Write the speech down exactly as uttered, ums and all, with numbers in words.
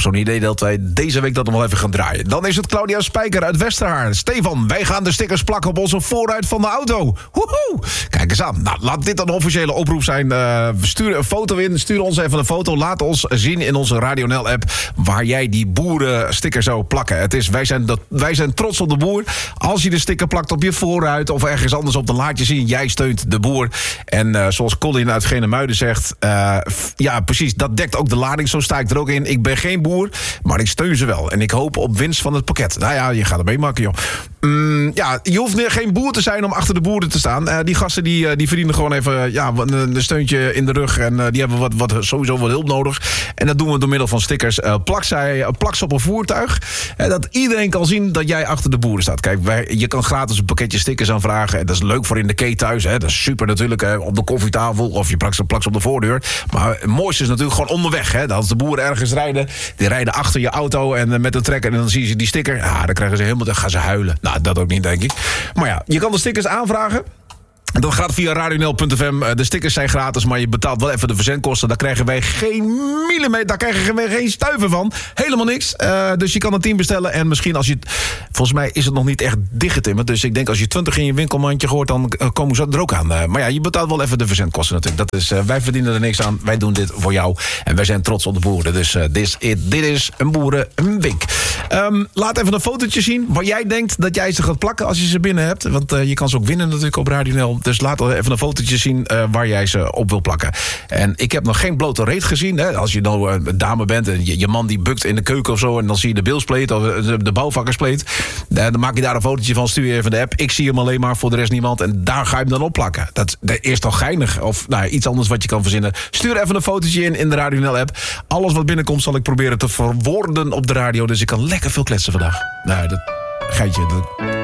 zo'n idee dat wij deze week dat nog wel even gaan draaien. Dan is het Claudia Spijker uit Westerhaar. Stefan, wij gaan de stickers plakken op onze voorruit van de auto. Woehoe! Kijk eens aan. Nou, laat dit dan een officiële oproep zijn. Uh, stuur een foto in. Stuur ons even een foto. Laat ons zien in onze Radio N L-app waar jij die boerensticker zou plakken. Het is, wij, zijn dat, wij zijn trots op de boer. Als je de sticker plakt op je voorruit of ergens anders op, dan laat je zien, jij steunt de boer. En uh, zoals Colin uit Genemuiden zegt, uh, f- ja precies, dat dekt ook de lading. Zo sta ik er ook in. Ik ben geen boer, maar ik steun ze wel. En ik hoop op winst van het pakket. Nou ja, je gaat er meemaken, joh. Mm, ja, je hoeft geen boer te zijn om achter de boeren te staan. Uh, die gasten die, uh, die verdienen gewoon even ja, een, een steuntje in de rug. En uh, die hebben wat, wat, sowieso wat hulp nodig. En dat doen we door middel van stickers. Uh, plak, zij, uh, plak ze op een voertuig. Uh, dat iedereen kan zien dat jij achter de boeren staat. Kijk, wij, je kan gratis een pakketje stickers aanvragen. En dat is leuk voor in de key thuis. Hè. Dat is super natuurlijk. Hè, op de koffietafel. Of je plakt ze, plak ze op de voordeur. Maar het mooiste is natuurlijk gewoon onderweg. Hè. Als de boeren ergens rijden. Die rijden achter je auto en uh, met een trekker. En dan zie je die sticker. Ja, dan krijgen ze helemaal, dan gaan ze huilen. Nou, dat ook niet, denk ik. Maar ja, je kan de stickers aanvragen. Dat gaat via radio nl punt f m. De stickers zijn gratis, maar je betaalt wel even de verzendkosten. Daar krijgen wij geen millimeter, daar krijgen wij geen stuiver van. Helemaal niks. Uh, dus je kan een tien bestellen. En misschien als je... Volgens mij is het nog niet echt dichtgetimmerd. Dus ik denk als je twintig in je winkelmandje gooit, dan komen ze er ook aan. Uh, maar ja, je betaalt wel even de verzendkosten natuurlijk. Dat is, uh, wij verdienen er niks aan. Wij doen dit voor jou. En wij zijn trots op de boeren. Dus uh, this it, dit is een boerenwink. Um, laat even een fotootje zien waar jij denkt dat jij ze gaat plakken als je ze binnen hebt. Want uh, je kan ze ook winnen natuurlijk op Radio N L. Dus laat even een fotootje zien uh, waar jij ze op wil plakken. En ik heb nog geen blote reet gezien. Hè. Als je nou uh, een dame bent en je, je man die bukt in de keuken of zo, en dan zie je de bilspleet of de, de bouwvakkerspleet. Uh, dan maak je daar een fotootje van, stuur je even de app. Ik zie hem alleen maar, voor de rest niemand. En daar ga je hem dan opplakken. Dat, dat is toch geinig? Of nou, iets anders wat je kan verzinnen. Stuur even een fotootje in in de Radio N L-app. Alles wat binnenkomt zal ik proberen te verwoorden op de radio. Dus ik kan lekker veel kletsen vandaag. Nou, dat geitje... Dat